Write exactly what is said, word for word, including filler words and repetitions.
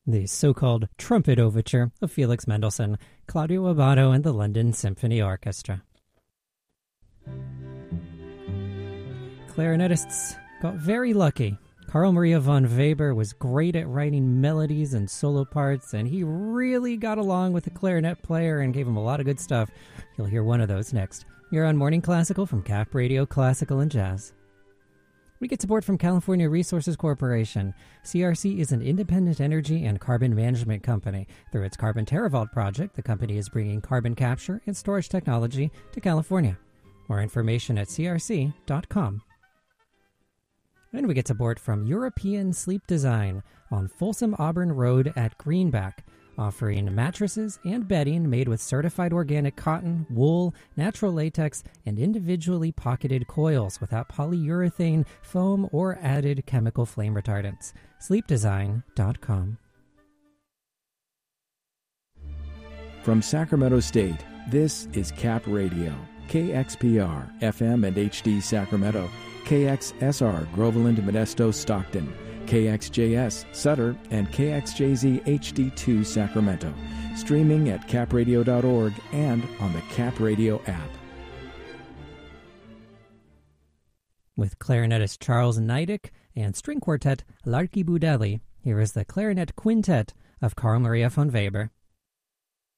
the so-called Trumpet Overture of Felix Mendelssohn, Claudio Abbado and the London Symphony Orchestra. Clarinetists got very lucky. Carl Maria von Weber was great at writing melodies and solo parts, and he really got along with the clarinet player and gave him a lot of good stuff. You'll hear one of those next. You're on Morning Classical from Cap Radio Classical and Jazz. We get support from California Resources Corporation. C R C is an independent energy and carbon management company. Through its Carbon TerraVault project, the company is bringing carbon capture and storage technology to California. More information at c r c dot com. And we get support from European Sleep Design on Folsom Auburn Road at Greenback, offering mattresses and bedding made with certified organic cotton, wool, natural latex, and individually pocketed coils without polyurethane, foam, or added chemical flame retardants. sleep design dot com. From Sacramento State, this is Cap Radio, K X P R, F M and H D Sacramento, K X S R, Groveland, Modesto, Stockton, K X J S, Sutter, and K X J Z H D two, Sacramento. Streaming at cap radio dot org and on the Cap Radio app. With clarinetist Charles Neidick and string quartet Larky Budelli, here is the Clarinet Quintet of Carl Maria von Weber.